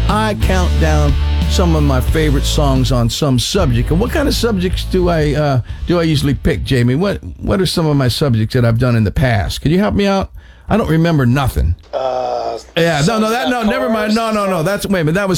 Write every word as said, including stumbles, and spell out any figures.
I count down some of my favorite songs on some subject. And what kind of subjects do I uh, do I usually pick, Jamie? What What are some of my subjects that I've done in the past? Could you help me out? I don't remember nothing. Uh, Yeah, no, no, that, no, never mind. No, no, no. That's wait a minute. That was